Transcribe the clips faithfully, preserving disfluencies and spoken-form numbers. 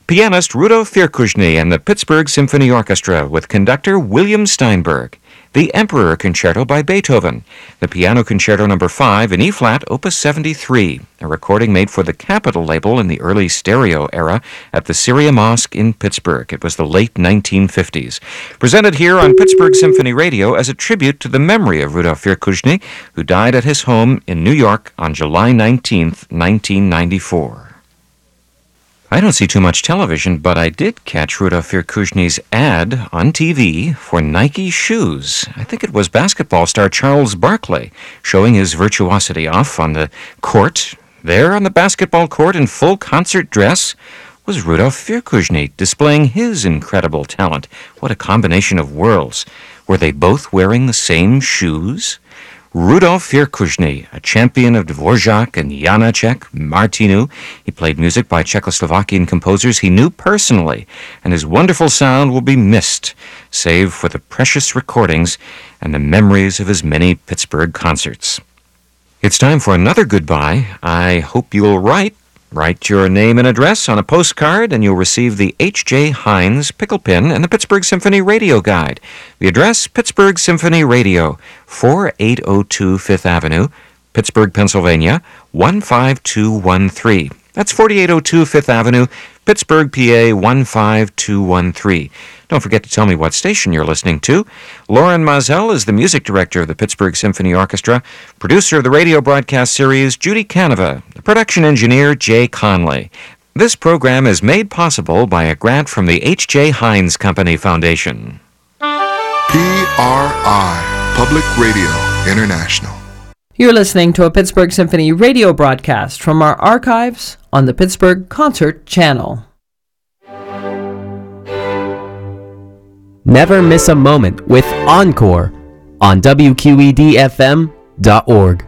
pianist Rudolf Firkushny and the Pittsburgh Symphony Orchestra with conductor William Steinberg. The Emperor Concerto by Beethoven, the Piano Concerto number five in E-flat, Opus seventy-three, a recording made for the Capitol label in the early stereo era at the Syria Mosque in Pittsburgh. It was the late nineteen fifties. Presented here on Pittsburgh Symphony Radio as a tribute to the memory of Rudolf Firkushny, who died at his home in New York on July nineteenth, nineteen ninety-four. I don't see too much television, but I did catch Rudolf Firkushny's ad on T V for Nike shoes. I think it was basketball star Charles Barkley showing his virtuosity off on the court. There on the basketball court in full concert dress was Rudolf Firkushny displaying his incredible talent. What a combination of worlds. Were they both wearing the same shoes? Rudolf Firkushny, a champion of Dvorak and Janacek, Martinu. He played music by Czechoslovakian composers he knew personally, and his wonderful sound will be missed, save for the precious recordings and the memories of his many Pittsburgh concerts. It's time for another goodbye. I hope you'll write. Write your name and address on a postcard, and you'll receive the H J. Heinz Pickle Pin and the Pittsburgh Symphony Radio Guide. The address, Pittsburgh Symphony Radio, forty-eight oh two Fifth Avenue, Pittsburgh, Pennsylvania, one five two one three. That's forty-eight oh two Fifth Avenue, Pittsburgh, P A, one five two one three. Don't forget to tell me what station you're listening to. Lauren Mazel is the music director of the Pittsburgh Symphony Orchestra, producer of the radio broadcast series, Judy Canova, the production engineer, Jay Conley. This program is made possible by a grant from the H J. Heinz Company Foundation. P R I, Public Radio International. You're listening to a Pittsburgh Symphony radio broadcast from our archives on the Pittsburgh Concert Channel. Never miss a moment with Encore on W Q E D F M dot org.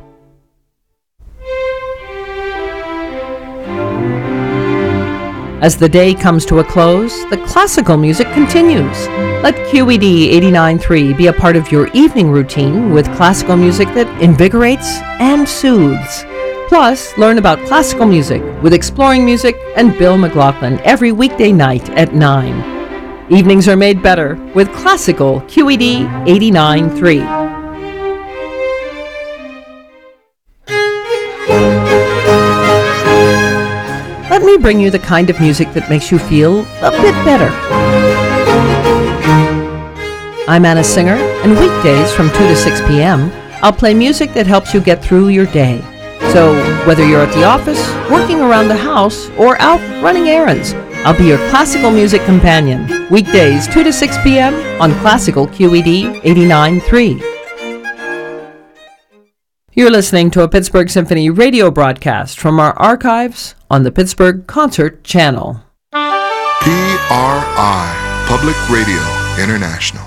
As the day comes to a close, the classical music continues. Let Q E D eighty-nine point three be a part of your evening routine with classical music that invigorates and soothes. Plus, learn about classical music with Exploring Music and Bill McLaughlin every weekday night at nine. Evenings are made better with classical Q E D eighty-nine point three. Let me bring you the kind of music that makes you feel a bit better. I'm Anna Singer, and weekdays from two to six p.m., I'll play music that helps you get through your day. So, whether you're at the office, working around the house, or out running errands, I'll be your classical music companion. Weekdays, two to six p.m. on Classical Q E D eighty-nine point three. You're listening to a Pittsburgh Symphony radio broadcast from our archives on the Pittsburgh Concert Channel. P R I, Public Radio International.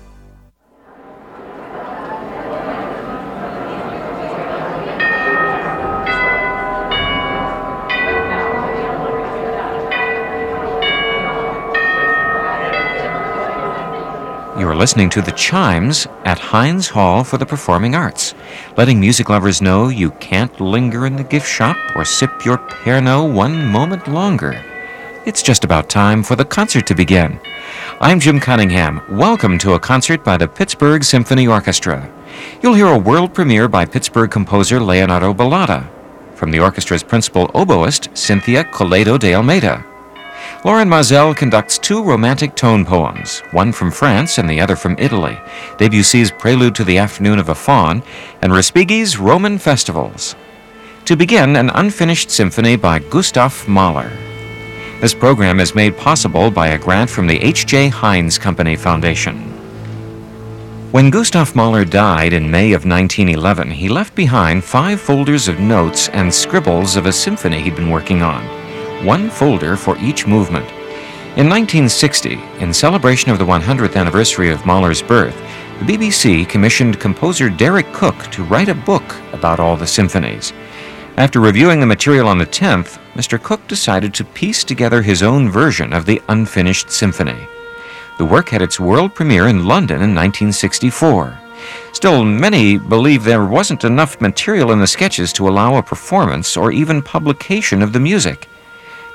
You are listening to The Chimes at Heinz Hall for the Performing Arts, letting music lovers know you can't linger in the gift shop or sip your Pernod one moment longer. It's just about time for the concert to begin. I'm Jim Cunningham. Welcome to a concert by the Pittsburgh Symphony Orchestra. You'll hear a world premiere by Pittsburgh composer Leonardo Balada, from the orchestra's principal oboist, Cynthia Coledo de Almeida. Lauren Mazel conducts two romantic tone poems, one from France and the other from Italy, Debussy's Prelude to the Afternoon of a Faun, and Respighi's Roman Festivals. To begin, an unfinished symphony by Gustav Mahler. This program is made possible by a grant from the H J. Heinz Company Foundation. When Gustav Mahler died in May of nineteen eleven, he left behind five folders of notes and scribbles of a symphony he'd been working on, one folder for each movement. In nineteen sixty, in celebration of the one hundredth anniversary of Mahler's birth, the B B C commissioned composer Derek Cook to write a book about all the symphonies. After reviewing the material on the tenth, Mister Cook decided to piece together his own version of the unfinished symphony. The work had its world premiere in London in nineteen sixty-four. Still, many believe there wasn't enough material in the sketches to allow a performance or even publication of the music.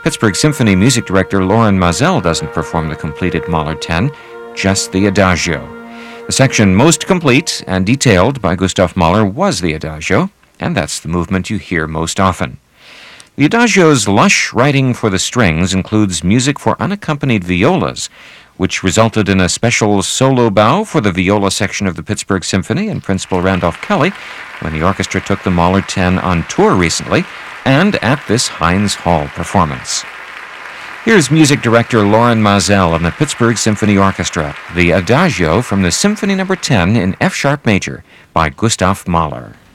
Pittsburgh Symphony music director Loren Mazel doesn't perform the completed Mahler ten, just the Adagio. The section most complete and detailed by Gustav Mahler was the Adagio, and that's the movement you hear most often. The Adagio's lush writing for the strings includes music for unaccompanied violas, which resulted in a special solo bow for the viola section of the Pittsburgh Symphony and Principal Randolph Kelly when the orchestra took the Mahler ten on tour recently and at this Heinz Hall performance. Here's music director Loren Mazel of the Pittsburgh Symphony Orchestra, the Adagio from the Symphony number ten in F-sharp major by Gustav Mahler.